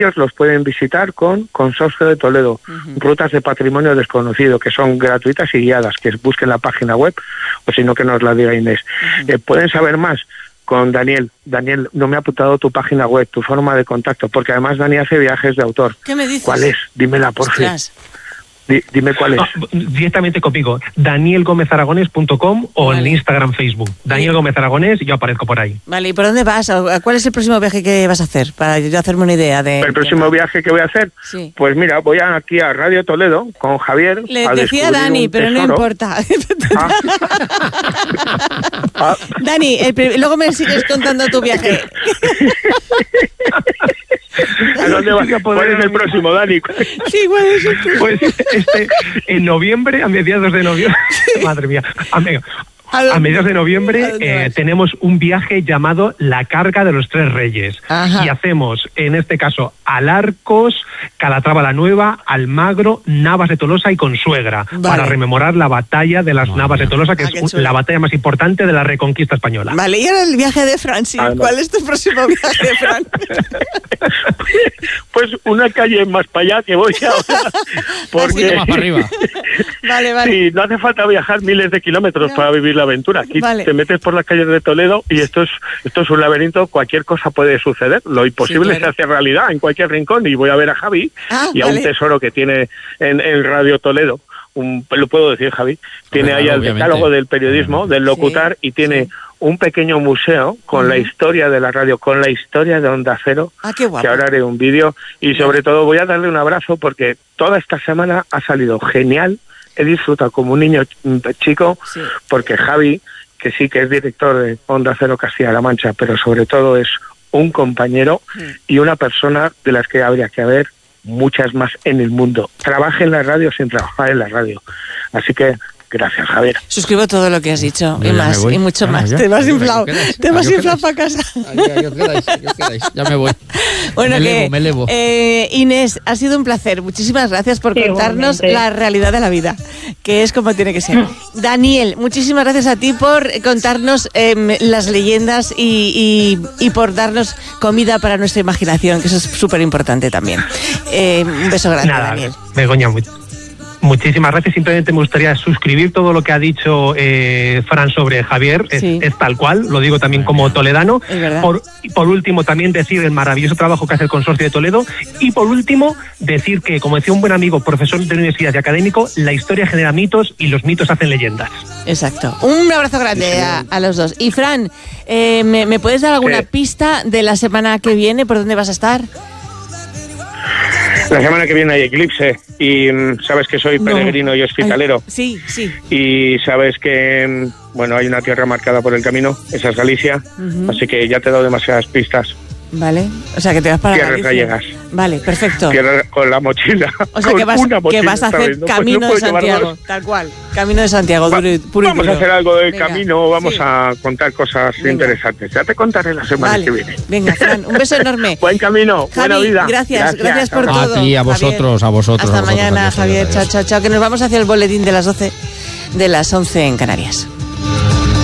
los pueden visitar con Consorcio de Toledo, rutas de patrimonio desconocido, que son gratuitas y guiadas, que busquen la página web, o si no que nos la diga Inés. Pueden saber más con Daniel. Daniel, no me ha apuntado tu página web, tu forma de contacto, porque además Dani hace viajes de autor. ¿Qué me dices? ¿Cuál es? Dímela, por favor. Dime cuál es. Directamente conmigo, danielgomezaragones.com o en Instagram, Facebook. Daniel Gómez Aragonés y yo aparezco por ahí. Vale, ¿y por dónde vas? ¿Cuál es el próximo viaje que vas a hacer? Para yo hacerme una idea de... ¿El próximo viaje que voy a hacer? Sí. Pues mira, voy aquí a Radio Toledo con Javier. Le decía Dani, pero no importa. Dani, luego me sigues contando tu viaje. ¿A dónde vas a poder? ¿Cuál es el próximo, Dani? Sí, ¿cuál es el próximo? Pues en noviembre, a mediados de noviembre, madre mía, a mediados de noviembre tenemos un viaje llamado La Carga de los Tres Reyes. Ajá. Y hacemos, en este caso, Alarcos, Calatrava la Nueva, Almagro, Navas de Tolosa y Consuegra, para rememorar la batalla de las Navas de Tolosa, que es la batalla más importante de la Reconquista española. Vale, y ahora el viaje de Fran, sí. ¿Cuál es tu próximo viaje, Fran? Pues una calle más para allá que voy ahora. Porque más para arriba. Vale. Sí, no hace falta viajar miles de kilómetros para vivir la aventura. Aquí te metes por las calles de Toledo y esto es un laberinto, cualquier cosa puede suceder, lo imposible se hace realidad en cualquier rincón, y voy a ver a Javi y a un tesoro que tiene en Radio Toledo, lo puedo decir, Javi, tiene ahí el decálogo del periodismo, del locutar, y tiene un pequeño museo con la historia de la radio, con la historia de Onda Cero, qué guapo. Que ahora haré un vídeo, y sobre todo voy a darle un abrazo porque toda esta semana ha salido genial. He disfrutado como un niño chico, porque Javi, que sí que es director de Onda Cero Castilla-La Mancha, pero sobre todo es un compañero y una persona de las que habría que haber muchas más en el mundo. Trabaje en la radio sin trabajar en la radio. Así que gracias, Javier. Suscribo todo lo que has dicho, y más, y mucho más. Te vas inflado. Te vas inflado para casa. Ahí os quedáis. Ya me voy. Bueno, me elevo. Inés, ha sido un placer. Muchísimas gracias por contarnos la realidad de la vida, que es como tiene que ser. Daniel, muchísimas gracias a ti por contarnos las leyendas y por darnos comida para nuestra imaginación, que eso es súper importante también. Un beso grande, Daniel. Begoña, muchísimas gracias. Simplemente me gustaría suscribir todo lo que ha dicho Fran sobre Javier. Es tal cual, lo digo también como toledano. Por último, también decir el maravilloso trabajo que hace el Consorcio de Toledo. Y por último, decir que, como decía un buen amigo, profesor de universidad y académico, la historia genera mitos y los mitos hacen leyendas. Exacto. Un abrazo grande a los dos. Y Fran, ¿me puedes dar alguna pista de la semana que viene? ¿Por dónde vas a estar? La semana que viene hay eclipse y sabes que soy peregrino y hospitalero. Sí. Y sabes que, hay una tierra marcada por el camino, esa es Galicia, así que ya te he dado demasiadas pistas. Vale, o sea que te vas para Tierras gallegas. Vale, perfecto. Tierra con la mochila. O sea que vas a hacer Camino de Santiago, tal cual. Camino de Santiago, puro Vamos a hacer algo del camino, vamos a contar cosas interesantes. Ya te contaré la semana que viene. Venga, Fran, un beso enorme. Buen camino, Javi, buena vida. Gracias por todo. A ti, a vosotros, Hasta mañana, Javier. Chao. Que nos vamos hacia el boletín de las 12, de las 11 en Canarias.